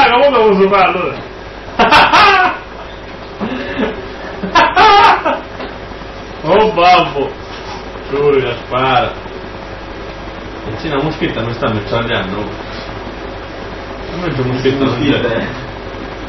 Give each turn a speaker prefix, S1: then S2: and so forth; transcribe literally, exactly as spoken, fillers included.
S1: raga, come posso farlo? Oh babbo, giuro, spara. E c'è una moschetta, non sta mezz'anno. A me c'è una moschetta, non c'è.